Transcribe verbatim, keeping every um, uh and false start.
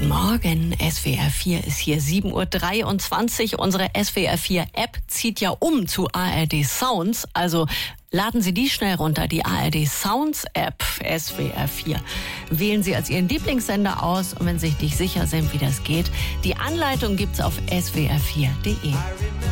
Guten Morgen, S W R vier ist hier, sieben Uhr dreiundzwanzig. Unsere S W R vier App zieht ja um zu A R D Sounds, also laden Sie die schnell runter, die A R D Sounds App S W R vier. Wählen Sie als Ihren Lieblingssender aus und wenn Sie sich nicht sicher sind, wie das geht, die Anleitung gibt's auf S W R vier Punkt de.